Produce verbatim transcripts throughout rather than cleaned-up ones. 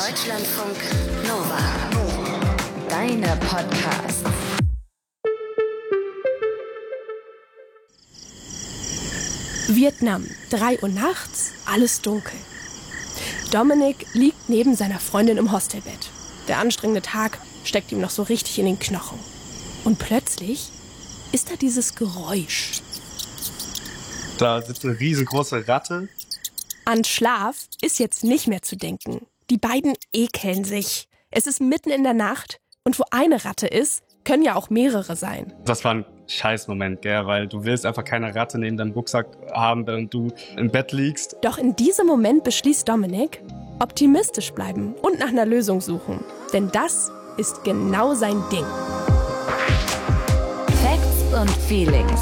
Deutschlandfunk Nova. Deine Podcasts. Vietnam, drei Uhr nachts, alles dunkel. Dominik liegt neben seiner Freundin im Hostelbett. Der anstrengende Tag steckt ihm noch so richtig in den Knochen. Und plötzlich ist da dieses Geräusch. Da sitzt eine riesengroße Ratte. An Schlaf ist jetzt nicht mehr zu denken. Die beiden ekeln sich. Es ist mitten in der Nacht und wo eine Ratte ist, können ja auch mehrere sein. Das war ein Scheißmoment, gell? Weil du willst einfach keine Ratte neben deinem Rucksack haben, während du im Bett liegst. Doch in diesem Moment beschließt Dominik, optimistisch bleiben und nach einer Lösung suchen. Denn das ist genau sein Ding. Facts und Feelings.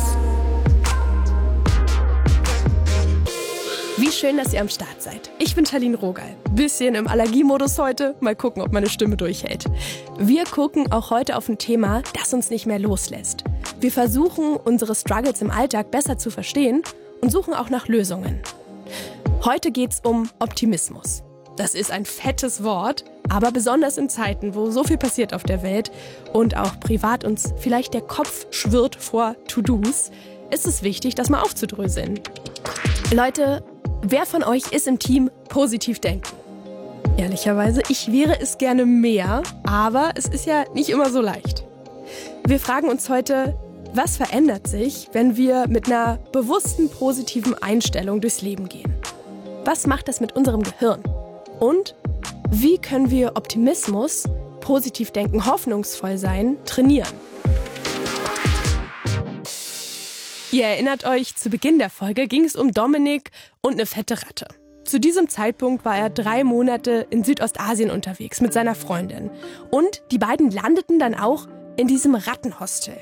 Wie schön, dass ihr am Start seid. Ich bin Charlene Rogal. Bisschen im Allergiemodus heute. Mal gucken, ob meine Stimme durchhält. Wir gucken auch heute auf ein Thema, das uns nicht mehr loslässt. Wir versuchen, unsere Struggles im Alltag besser zu verstehen und suchen auch nach Lösungen. Heute geht's um Optimismus. Das ist ein fettes Wort, aber besonders in Zeiten, wo so viel passiert auf der Welt und auch privat uns vielleicht der Kopf schwirrt vor To-Dos, ist es wichtig, das mal aufzudröseln. Leute, wer von euch ist im Team positiv denken? Ehrlicherweise, ich wäre es gerne mehr, aber es ist ja nicht immer so leicht. Wir fragen uns heute, was verändert sich, wenn wir mit einer bewussten positiven Einstellung durchs Leben gehen? Was macht das mit unserem Gehirn? Und wie können wir Optimismus, positiv denken, hoffnungsvoll sein, trainieren? Ihr erinnert euch, zu Beginn der Folge ging es um Dominik und eine fette Ratte. Zu diesem Zeitpunkt war er drei Monate in Südostasien unterwegs mit seiner Freundin. Und die beiden landeten dann auch in diesem Rattenhostel.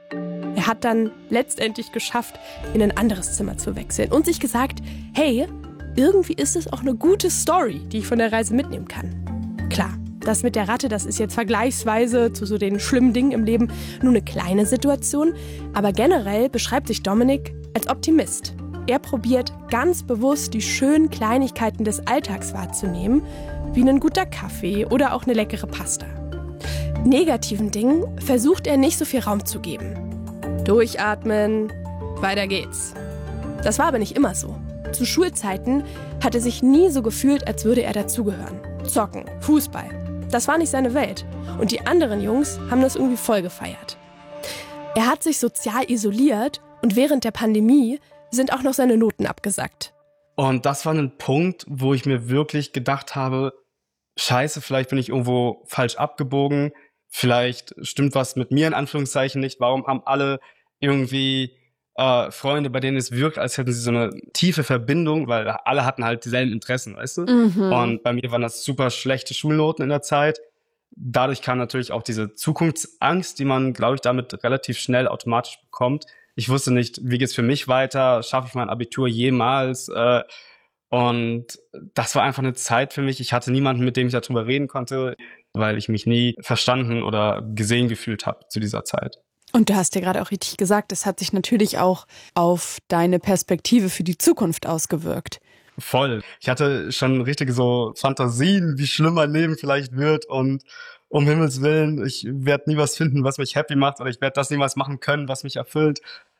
Er hat dann letztendlich geschafft, in ein anderes Zimmer zu wechseln und sich gesagt, hey, irgendwie ist es auch eine gute Story, die ich von der Reise mitnehmen kann. Klar, das mit der Ratte, das ist jetzt vergleichsweise zu so den schlimmen Dingen im Leben nur eine kleine Situation. Aber generell beschreibt sich Dominik als Optimist. Er probiert ganz bewusst die schönen Kleinigkeiten des Alltags wahrzunehmen, wie ein guter Kaffee oder auch eine leckere Pasta. Negativen Dingen versucht er nicht so viel Raum zu geben. Durchatmen, weiter geht's. Das war aber nicht immer so. Zu Schulzeiten hat er sich nie so gefühlt, als würde er dazugehören. Zocken, Fußball. Das war nicht seine Welt. Und die anderen Jungs haben das irgendwie voll gefeiert. Er hat sich sozial isoliert und während der Pandemie sind auch noch seine Noten abgesackt. Und das war ein Punkt, wo ich mir wirklich gedacht habe, scheiße, vielleicht bin ich irgendwo falsch abgebogen. Vielleicht stimmt was mit mir in Anführungszeichen nicht. Warum haben alle irgendwie äh, Freunde, bei denen es wirkt, als hätten sie so eine tiefe Verbindung, weil alle hatten halt dieselben Interessen, weißt du? Mhm. Und bei mir waren das super schlechte Schulnoten in der Zeit. Dadurch kam natürlich auch diese Zukunftsangst, die man, glaube ich, damit relativ schnell automatisch bekommt. Ich wusste nicht, wie geht's für mich weiter? Schaffe ich mein Abitur jemals? Äh, und das war einfach eine Zeit für mich. Ich hatte niemanden, mit dem ich darüber reden konnte, weil ich mich nie verstanden oder gesehen gefühlt habe zu dieser Zeit. Und du hast ja gerade auch richtig gesagt, es hat sich natürlich auch auf deine Perspektive für die Zukunft ausgewirkt. Voll. Ich hatte schon richtige so Fantasien, wie schlimm mein Leben vielleicht wird und um Himmels Willen, ich werde nie was finden, was mich happy macht oder ich werde das niemals machen können, was mich erfüllt.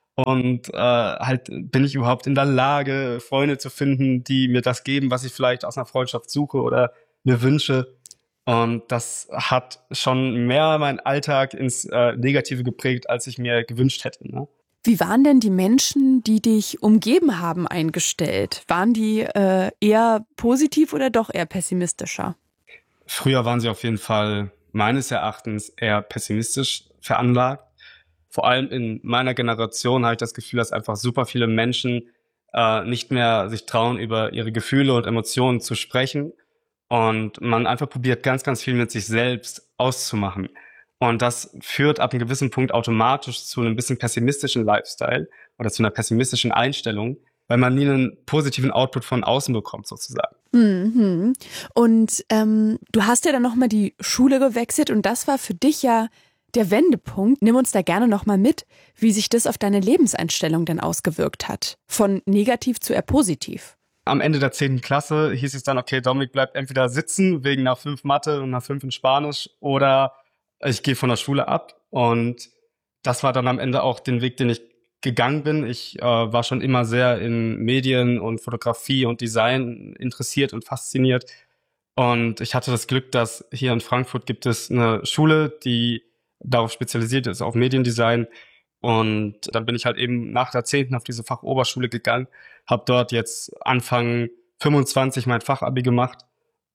Und äh, halt bin ich überhaupt in der Lage, Freunde zu finden, die mir das geben, was ich vielleicht aus einer Freundschaft suche oder mir wünsche. Und das hat schon mehr meinen Alltag ins äh, Negative geprägt, als ich mir gewünscht hätte. Ne? Wie waren denn die Menschen, die dich umgeben haben, eingestellt? Waren die äh, eher positiv oder doch eher pessimistischer? Früher waren sie auf jeden Fall meines Erachtens eher pessimistisch veranlagt. Vor allem in meiner Generation habe ich das Gefühl, dass einfach super viele Menschen äh, nicht mehr sich trauen, über ihre Gefühle und Emotionen zu sprechen. Und man einfach probiert, ganz, ganz viel mit sich selbst auszumachen. Und das führt ab einem gewissen Punkt automatisch zu einem bisschen pessimistischen Lifestyle oder zu einer pessimistischen Einstellung, weil man nie einen positiven Output von außen bekommt, sozusagen. Mhm. Und ähm, du hast ja dann nochmal die Schule gewechselt und das war für dich ja der Wendepunkt. Nimm uns da gerne nochmal mit, wie sich das auf deine Lebenseinstellung denn ausgewirkt hat. Von negativ zu eher positiv. Am Ende der zehnten Klasse hieß es dann, okay, Dominik bleibt entweder sitzen wegen einer fünf Mathe und einer fünf in Spanisch oder ich gehe von der Schule ab. Und das war dann am Ende auch den Weg, den ich gegangen bin. Ich äh, war schon immer sehr in Medien und Fotografie und Design interessiert und fasziniert. Und ich hatte das Glück, dass hier in Frankfurt gibt es eine Schule, die darauf spezialisiert ist, auf Mediendesign. Und dann bin ich halt eben nach der zehnten auf diese Fachoberschule gegangen, habe dort jetzt Anfang fünfundzwanzig mein Fachabi gemacht.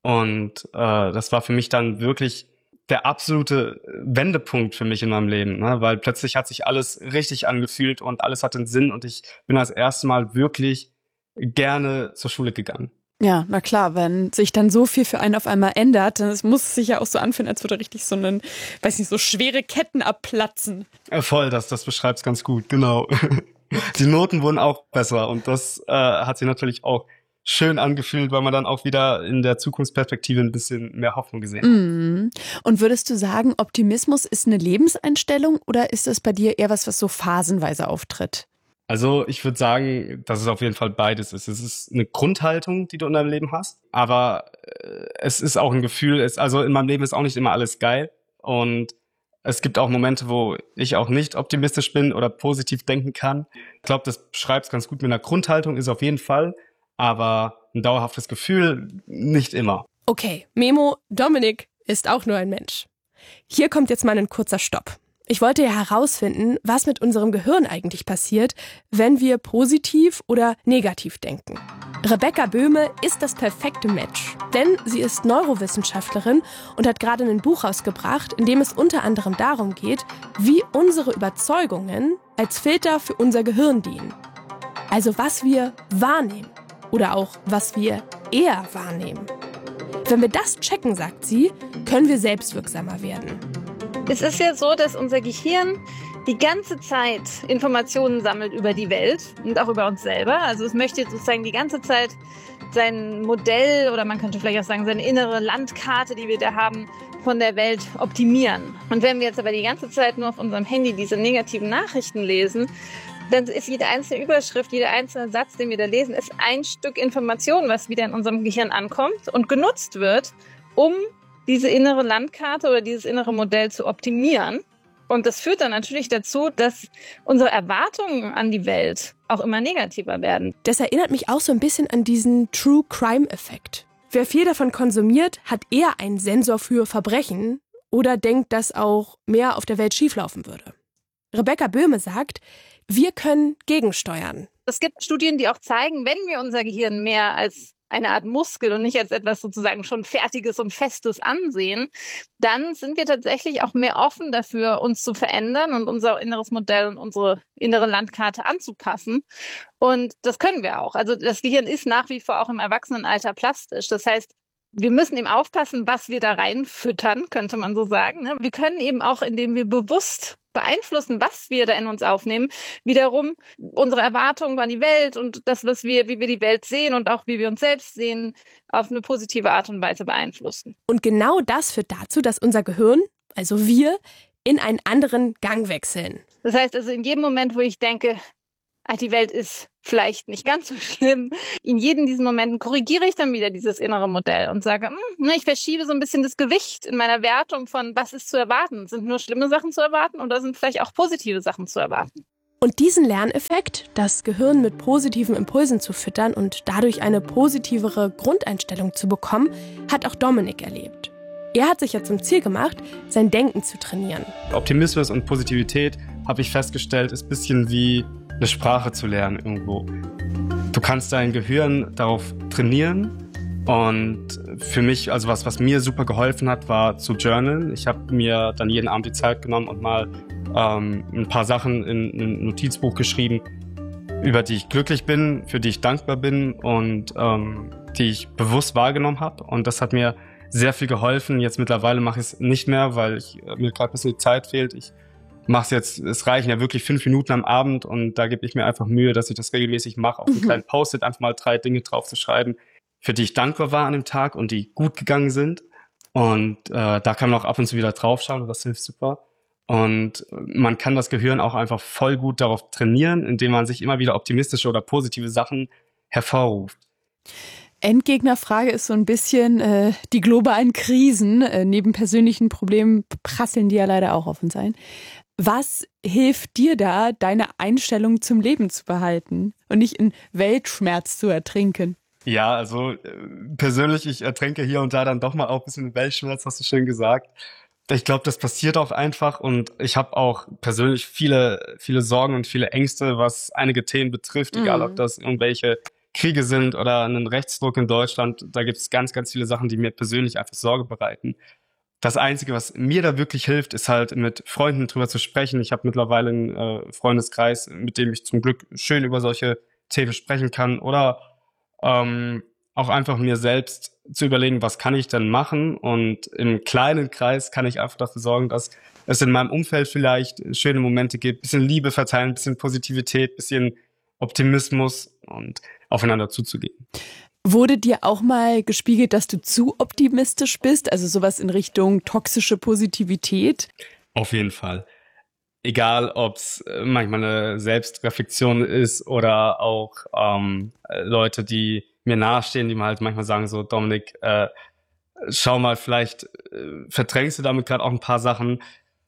Und äh, das war für mich dann wirklich der absolute Wendepunkt für mich in meinem Leben, ne? Weil plötzlich hat sich alles richtig angefühlt und alles hat einen Sinn und ich bin das erste Mal wirklich gerne zur Schule gegangen. Ja, na klar, wenn sich dann so viel für einen auf einmal ändert, dann muss es sich ja auch so anfühlen, als würde richtig so einen, weiß nicht, so schwere Ketten abplatzen. Ja, voll, das, das beschreibt's ganz gut, genau. Die Noten wurden auch besser und das äh, hat sich natürlich auch schön angefühlt, weil man dann auch wieder in der Zukunftsperspektive ein bisschen mehr Hoffnung gesehen hat. Mhm. Und würdest du sagen, Optimismus ist eine Lebenseinstellung oder ist das bei dir eher was, was so phasenweise auftritt? Also ich würde sagen, dass es auf jeden Fall beides ist. Es ist eine Grundhaltung, die du in deinem Leben hast, aber äh, es ist auch ein Gefühl, es, also in meinem Leben ist auch nicht immer alles geil und es gibt auch Momente, wo ich auch nicht optimistisch bin oder positiv denken kann. Ich glaube, das beschreibt es ganz gut mit einer Grundhaltung, ist auf jeden Fall, aber ein dauerhaftes Gefühl nicht immer. Okay, Memo, Dominik ist auch nur ein Mensch. Hier kommt jetzt mal ein kurzer Stopp. Ich wollte ja herausfinden, was mit unserem Gehirn eigentlich passiert, wenn wir positiv oder negativ denken. Rebecca Böhme ist das perfekte Match, denn sie ist Neurowissenschaftlerin und hat gerade ein Buch rausgebracht, in dem es unter anderem darum geht, wie unsere Überzeugungen als Filter für unser Gehirn dienen. Also was wir wahrnehmen oder auch was wir eher wahrnehmen. Wenn wir das checken, sagt sie, können wir selbstwirksamer werden. Es ist ja so, dass unser Gehirn die ganze Zeit Informationen sammelt über die Welt und auch über uns selber. Also es möchte sozusagen die ganze Zeit sein Modell oder man könnte vielleicht auch sagen, seine innere Landkarte, die wir da haben, von der Welt optimieren. Und wenn wir jetzt aber die ganze Zeit nur auf unserem Handy diese negativen Nachrichten lesen, dann ist jede einzelne Überschrift, jeder einzelne Satz, den wir da lesen, ist ein Stück Information, was wieder in unserem Gehirn ankommt und genutzt wird, um diese innere Landkarte oder dieses innere Modell zu optimieren. Und das führt dann natürlich dazu, dass unsere Erwartungen an die Welt auch immer negativer werden. Das erinnert mich auch so ein bisschen an diesen True-Crime-Effekt. Wer viel davon konsumiert, hat eher einen Sensor für Verbrechen oder denkt, dass auch mehr auf der Welt schieflaufen würde. Rebecca Böhme sagt, wir können gegensteuern. Es gibt Studien, die auch zeigen, wenn wir unser Gehirn mehr als eine Art Muskel und nicht als etwas sozusagen schon Fertiges und Festes ansehen, dann sind wir tatsächlich auch mehr offen dafür, uns zu verändern und unser inneres Modell und unsere innere Landkarte anzupassen. Und das können wir auch. Also das Gehirn ist nach wie vor auch im Erwachsenenalter plastisch. Das heißt, wir müssen eben aufpassen, was wir da reinfüttern, könnte man so sagen. Wir können eben auch, indem wir bewusst beeinflussen, was wir da in uns aufnehmen, wiederum unsere Erwartungen an die Welt und das, was wir, wie wir die Welt sehen und auch wie wir uns selbst sehen, auf eine positive Art und Weise beeinflussen. Und genau das führt dazu, dass unser Gehirn, also wir, in einen anderen Gang wechseln. Das heißt also, in jedem Moment, wo ich denke, die Welt ist vielleicht nicht ganz so schlimm, in jedem diesen Momenten korrigiere ich dann wieder dieses innere Modell und sage, ich verschiebe so ein bisschen das Gewicht in meiner Wertung von, was ist zu erwarten. Sind nur schlimme Sachen zu erwarten oder sind vielleicht auch positive Sachen zu erwarten? Und diesen Lerneffekt, das Gehirn mit positiven Impulsen zu füttern und dadurch eine positivere Grundeinstellung zu bekommen, hat auch Dominik erlebt. Er hat sich ja zum Ziel gemacht, sein Denken zu trainieren. Optimismus und Positivität, habe ich festgestellt, ist ein bisschen wie eine Sprache zu lernen irgendwo. Du kannst dein Gehirn darauf trainieren und für mich, also was, was mir super geholfen hat, war zu journalen. Ich habe mir dann jeden Abend die Zeit genommen und mal ähm, ein paar Sachen in, in ein Notizbuch geschrieben, über die ich glücklich bin, für die ich dankbar bin und ähm, die ich bewusst wahrgenommen habe. Und das hat mir sehr viel geholfen. Jetzt mittlerweile mache ich es nicht mehr, weil ich, mir gerade ein bisschen die Zeit fehlt. Ich mach's jetzt, es reichen ja wirklich fünf Minuten am Abend und da gebe ich mir einfach Mühe, dass ich das regelmäßig mache, auf einen kleinen Post-it einfach mal drei Dinge drauf zu schreiben, für die ich dankbar war an dem Tag und die gut gegangen sind. Und äh, da kann man auch ab und zu wieder draufschauen und das hilft super. Und man kann das Gehirn auch einfach voll gut darauf trainieren, indem man sich immer wieder optimistische oder positive Sachen hervorruft. Endgegnerfrage ist so ein bisschen äh, die globalen Krisen. Äh, neben persönlichen Problemen prasseln die ja leider auch auf uns ein. Was hilft dir da, deine Einstellung zum Leben zu behalten und nicht in Weltschmerz zu ertrinken? Ja, also äh, persönlich, ich ertränke hier und da dann doch mal auch ein bisschen Weltschmerz, hast du schön gesagt. Ich glaube, das passiert auch einfach und ich habe auch persönlich viele, viele Sorgen und viele Ängste, was einige Themen betrifft, mhm. egal ob das irgendwelche Kriege sind oder einen Rechtsdruck in Deutschland. Da gibt es ganz, ganz viele Sachen, die mir persönlich einfach Sorge bereiten. Das Einzige, was mir da wirklich hilft, ist halt mit Freunden drüber zu sprechen. Ich habe mittlerweile einen äh, Freundeskreis, mit dem ich zum Glück schön über solche Themen sprechen kann oder ähm, auch einfach mir selbst zu überlegen, was kann ich denn machen? Und im kleinen Kreis kann ich einfach dafür sorgen, dass es in meinem Umfeld vielleicht schöne Momente gibt, bisschen Liebe verteilen, bisschen Positivität, bisschen Optimismus und aufeinander zuzugehen. Wurde dir auch mal gespiegelt, dass du zu optimistisch bist? Also sowas in Richtung toxische Positivität? Auf jeden Fall. Egal, ob es manchmal eine Selbstreflexion ist oder auch ähm, Leute, die mir nahestehen, die mir halt manchmal sagen so, Dominik, äh, schau mal, vielleicht äh, verdrängst du damit gerade auch ein paar Sachen.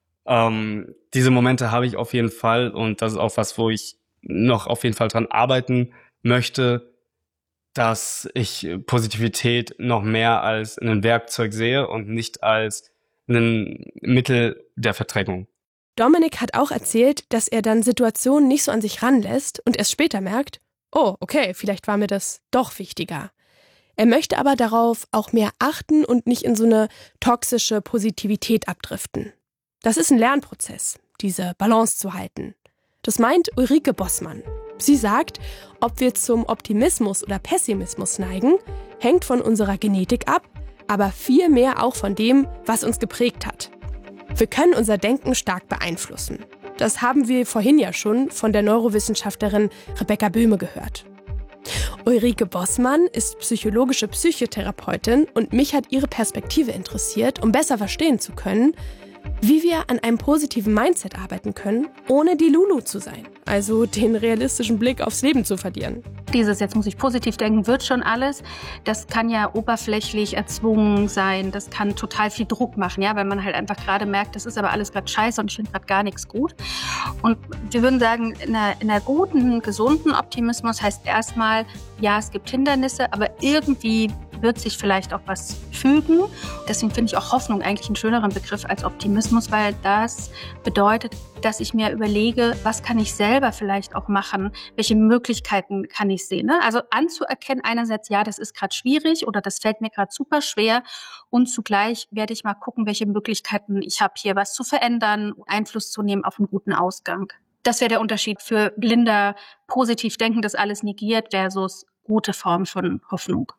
Ähm, diese Momente habe ich auf jeden Fall und das ist auch was, wo ich noch auf jeden Fall dran arbeiten möchte, dass ich Positivität noch mehr als ein Werkzeug sehe und nicht als ein Mittel der Verdrängung. Dominik hat auch erzählt, dass er dann Situationen nicht so an sich ranlässt und erst später merkt, oh, okay, vielleicht war mir das doch wichtiger. Er möchte aber darauf auch mehr achten und nicht in so eine toxische Positivität abdriften. Das ist ein Lernprozess, diese Balance zu halten. Das meint Ulrike Bossmann. Sie sagt, ob wir zum Optimismus oder Pessimismus neigen, hängt von unserer Genetik ab, aber viel mehr auch von dem, was uns geprägt hat. Wir können unser Denken stark beeinflussen. Das haben wir vorhin ja schon von der Neurowissenschaftlerin Rebecca Böhme gehört. Ulrike Bossmann ist psychologische Psychotherapeutin und mich hat ihre Perspektive interessiert, um besser verstehen zu können, wie wir an einem positiven Mindset arbeiten können, ohne die Lulu zu sein, also den realistischen Blick aufs Leben zu verlieren. Dieses, jetzt muss ich positiv denken, wird schon alles, das kann ja oberflächlich erzwungen sein, das kann total viel Druck machen, ja, weil man halt einfach gerade merkt, das ist aber alles gerade scheiße und ich finde gerade gar nichts gut. Und wir würden sagen, in einer, in einer guten, gesunden Optimismus heißt erstmal, ja, es gibt Hindernisse, aber irgendwie wird sich vielleicht auch was fügen. Deswegen finde ich auch Hoffnung eigentlich einen schöneren Begriff als Optimismus, weil das bedeutet, dass ich mir überlege, was kann ich selber vielleicht auch machen, welche Möglichkeiten kann ich sehen. Ne? Also anzuerkennen einerseits, ja, das ist gerade schwierig oder das fällt mir gerade super schwer und zugleich werde ich mal gucken, welche Möglichkeiten ich habe, hier was zu verändern, Einfluss zu nehmen auf einen guten Ausgang. Das wäre der Unterschied für blinder, positiv denken, das alles negiert versus gute Form von Hoffnung.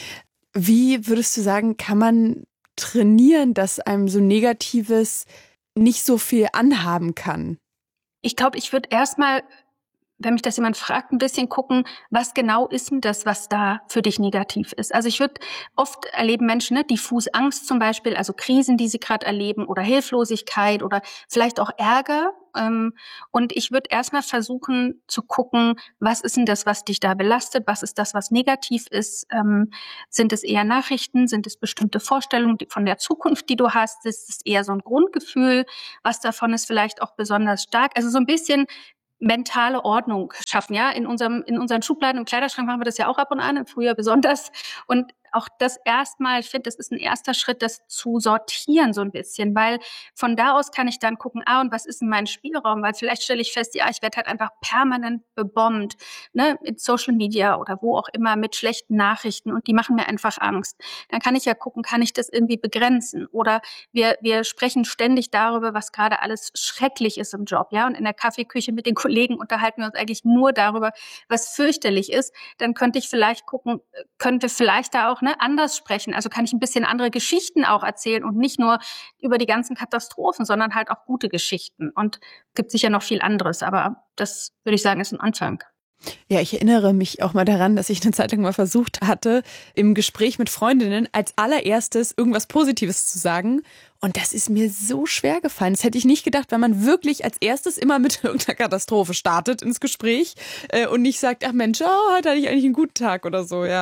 Wie würdest du sagen, kann man trainieren, dass einem so Negatives nicht so viel anhaben kann? Ich glaube, ich würde erstmal, wenn mich das jemand fragt, ein bisschen gucken, was genau ist denn das, was da für dich negativ ist. Also ich würde oft erleben Menschen, ne, diffus Angst zum Beispiel, also Krisen, die sie gerade erleben oder Hilflosigkeit oder vielleicht auch Ärger. Ähm, und ich würde erstmal versuchen zu gucken, was ist denn das, was dich da belastet? Was ist das, was negativ ist? Ähm, sind es eher Nachrichten? Sind es bestimmte Vorstellungen die, von der Zukunft, die du hast? Ist es eher so ein Grundgefühl? Was davon ist vielleicht auch besonders stark? Also so ein bisschen mentale Ordnung schaffen, ja. In unserem, in unseren Schubladen im Kleiderschrank machen wir das ja auch ab und an, im Frühjahr besonders. Und auch das erstmal, ich finde, das ist ein erster Schritt, das zu sortieren so ein bisschen, weil von da aus kann ich dann gucken, ah, und was ist denn mein Spielraum? Weil vielleicht stelle ich fest, ja, ich werde halt einfach permanent bebombt, ne, in Social Media oder wo auch immer mit schlechten Nachrichten und die machen mir einfach Angst. Dann kann ich ja gucken, kann ich das irgendwie begrenzen? Oder wir, wir sprechen ständig darüber, was gerade alles schrecklich ist im Job, ja, und in der Kaffeeküche mit den Kollegen unterhalten wir uns eigentlich nur darüber, was fürchterlich ist. Dann könnte ich vielleicht gucken, könnte vielleicht da auch ne, anders sprechen. Also kann ich ein bisschen andere Geschichten auch erzählen und nicht nur über die ganzen Katastrophen, sondern halt auch gute Geschichten. Und gibt sicher noch viel anderes, aber das würde ich sagen, ist ein Anfang. Ja, ich erinnere mich auch mal daran, dass ich eine Zeit lang mal versucht hatte, im Gespräch mit Freundinnen als allererstes irgendwas Positives zu sagen. Und das ist mir so schwer gefallen. Das hätte ich nicht gedacht, wenn man wirklich als erstes immer mit irgendeiner Katastrophe startet ins Gespräch äh, und nicht sagt, ach Mensch, oh, heute hatte ich eigentlich einen guten Tag oder so, ja.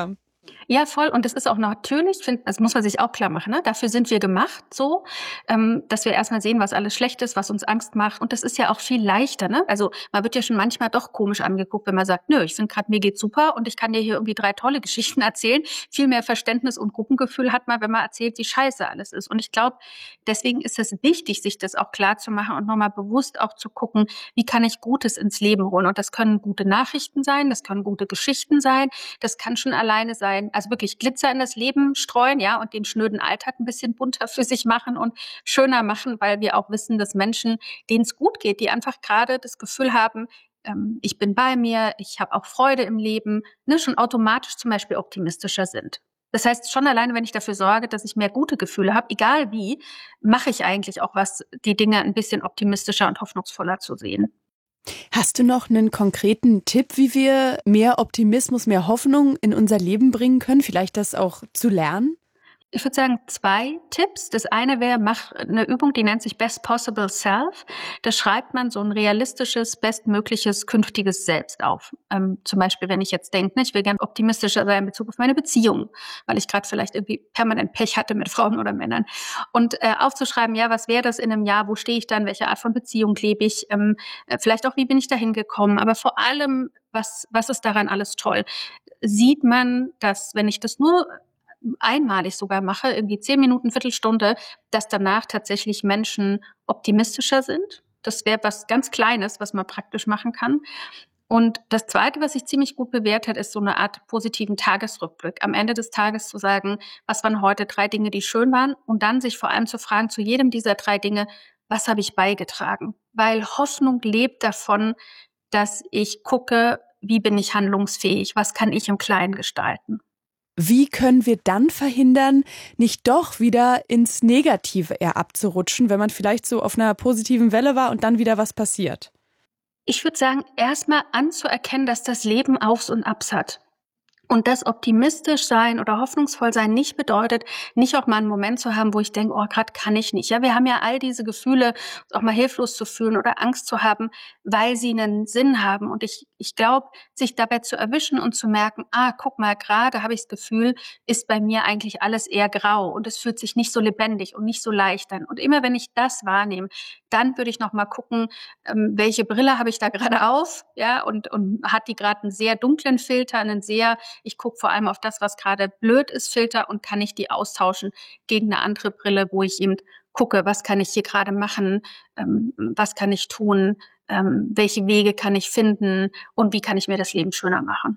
Ja, voll. Und das ist auch natürlich, find, das muss man sich auch klar machen, ne? Dafür sind wir gemacht, so, ähm, dass wir erstmal sehen, was alles schlecht ist, was uns Angst macht. Und das ist ja auch viel leichter, ne? Also man wird ja schon manchmal doch komisch angeguckt, wenn man sagt, nö, ich finde gerade, mir geht's super und ich kann dir hier irgendwie drei tolle Geschichten erzählen. Viel mehr Verständnis und Gruppengefühl hat man, wenn man erzählt, wie scheiße alles ist. Und ich glaube, deswegen ist es wichtig, sich das auch klar zu machen und nochmal bewusst auch zu gucken, wie kann ich Gutes ins Leben holen. Und das können gute Nachrichten sein, das können gute Geschichten sein, das kann schon alleine sein, also wirklich Glitzer in das Leben streuen, ja, und den schnöden Alltag ein bisschen bunter für sich machen und schöner machen, weil wir auch wissen, dass Menschen, denen es gut geht, die einfach gerade das Gefühl haben, ähm, ich bin bei mir, ich habe auch Freude im Leben, ne, schon automatisch zum Beispiel optimistischer sind. Das heißt, schon alleine, wenn ich dafür sorge, dass ich mehr gute Gefühle habe, egal wie, mache ich eigentlich auch was, die Dinge ein bisschen optimistischer und hoffnungsvoller zu sehen. Hast du noch einen konkreten Tipp, wie wir mehr Optimismus, mehr Hoffnung in unser Leben bringen können? Vielleicht das auch zu lernen? Ich würde sagen, zwei Tipps. Das eine wäre, mach eine Übung, die nennt sich Best Possible Self. Da schreibt man so ein realistisches, bestmögliches, künftiges Selbst auf. Ähm, zum Beispiel, wenn ich jetzt denke, ne, ich will gerne optimistischer sein in Bezug auf meine Beziehung, weil ich gerade vielleicht irgendwie permanent Pech hatte mit Frauen oder Männern. Und äh, aufzuschreiben, ja, was wäre das in einem Jahr, wo stehe ich dann, welche Art von Beziehung lebe ich, ähm, vielleicht auch, wie bin ich da hingekommen, aber vor allem, was, was ist daran alles toll? Sieht man, dass, wenn ich das nur einmalig sogar mache, irgendwie zehn Minuten, Viertelstunde, dass danach tatsächlich Menschen optimistischer sind. Das wäre was ganz Kleines, was man praktisch machen kann. Und das Zweite, was sich ziemlich gut bewährt hat, ist so eine Art positiven Tagesrückblick. Am Ende des Tages zu sagen, was waren heute drei Dinge, die schön waren? Und dann sich vor allem zu fragen, zu jedem dieser drei Dinge, was habe ich beigetragen? Weil Hoffnung lebt davon, dass ich gucke, wie bin ich handlungsfähig? Was kann ich im Kleinen gestalten? Wie können wir dann verhindern, nicht doch wieder ins Negative eher abzurutschen, wenn man vielleicht so auf einer positiven Welle war und dann wieder was passiert? Ich würde sagen, erstmal anzuerkennen, dass das Leben Aufs und Abs hat. Und das optimistisch sein oder hoffnungsvoll sein nicht bedeutet, nicht auch mal einen Moment zu haben, wo ich denke, oh, gerade kann ich nicht. Ja, wir haben ja all diese Gefühle, uns auch mal hilflos zu fühlen oder Angst zu haben, weil sie einen Sinn haben. Und ich, ich glaube, sich dabei zu erwischen und zu merken, ah, guck mal, gerade habe ich das Gefühl, ist bei mir eigentlich alles eher grau und es fühlt sich nicht so lebendig und nicht so leicht an. Und immer wenn ich das wahrnehme, dann würde ich noch mal gucken, ähm, welche Brille habe ich da gerade auf, ja, und, und hat die gerade einen sehr dunklen Filter, einen sehr, ich gucke vor allem auf das, was gerade blöd ist, Filter, und kann ich die austauschen gegen eine andere Brille, wo ich eben gucke, was kann ich hier gerade machen, ähm, was kann ich tun, ähm, welche Wege kann ich finden und wie kann ich mir das Leben schöner machen.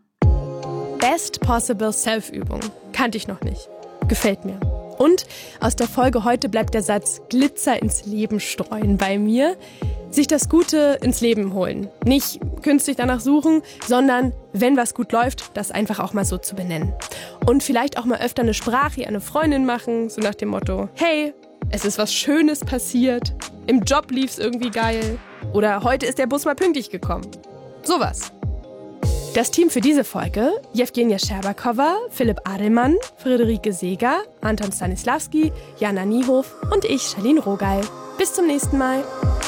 Best Possible Self-Übung. Kannte ich noch nicht. Gefällt mir. Und aus der Folge heute bleibt der Satz Glitzer ins Leben streuen bei mir. Sich das Gute ins Leben holen. Nicht künstlich danach suchen, sondern wenn was gut läuft, das einfach auch mal so zu benennen. Und vielleicht auch mal öfter eine Sprache an eine Freundin machen, so nach dem Motto, hey, es ist was Schönes passiert, im Job lief's irgendwie geil oder heute ist der Bus mal pünktlich gekommen. Sowas. Das Team für diese Folge: Jewgenia Scherbakowa, Philipp Adelmann, Friederike Seeger, Anton Stanislawski, Jana Niehof und ich, Charlene Rogal. Bis zum nächsten Mal.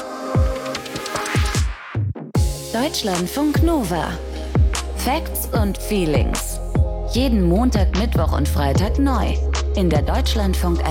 Deutschlandfunk Nova. Facts und Feelings. Jeden Montag, Mittwoch und Freitag neu. In der Deutschlandfunk App.